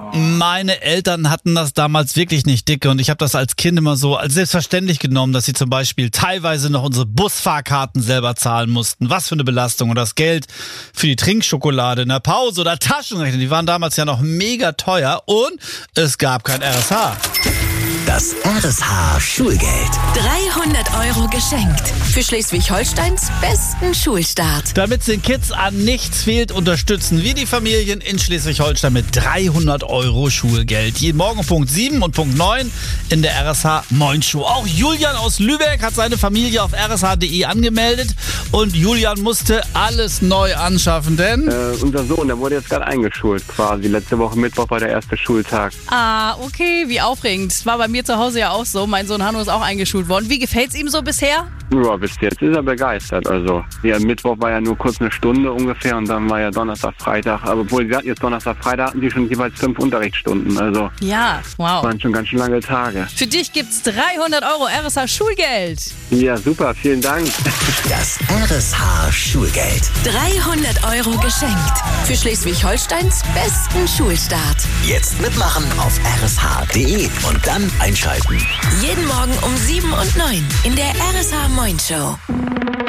Meine Eltern hatten das damals wirklich nicht dicke und ich habe das als Kind immer so als selbstverständlich genommen, dass sie zum Beispiel teilweise noch unsere Busfahrkarten selber zahlen mussten. Was für eine Belastung. Und das Geld für die Trinkschokolade in der Pause oder Taschenrechner, die waren damals ja noch mega teuer und es gab kein RSH. Das RSH-Schulgeld. 300 € geschenkt. Für Schleswig-Holsteins besten Schulstart. Damit es den Kids an nichts fehlt, unterstützen wir die Familien in Schleswig-Holstein mit 300 € Schulgeld. Jeden Morgen um Punkt 7 und Punkt 9 in der RSH Moin Show. Auch Julian aus Lübeck hat seine Familie auf rsh.de angemeldet und Julian musste alles neu anschaffen, denn Unser Sohn, der wurde jetzt gerade eingeschult quasi. Letzte Woche Mittwoch war der erste Schultag. Ah, okay, wie aufregend. War bei mir zu Hause ja auch so. Mein Sohn Hanno ist auch eingeschult worden. Wie gefällt's ihm so bisher? Ja, bis jetzt ist er begeistert. Also, ja, Mittwoch war ja nur kurz eine Stunde ungefähr und dann war ja Donnerstag, Freitag. Aber obwohl sie hatten jetzt Donnerstag, Freitag hatten die schon jeweils 5 Unterrichtsstunden. Also, Ja, wow. waren schon ganz schön lange Tage. Für dich gibt's 300 € RSH Schulgeld. Ja, super, vielen Dank. Das RSH-Schulgeld. 300 € geschenkt. Für Schleswig-Holsteins besten Schulstart. Jetzt mitmachen auf rsh.de und dann einschalten. Jeden Morgen um 7 und 9 in der RSH Moin Show.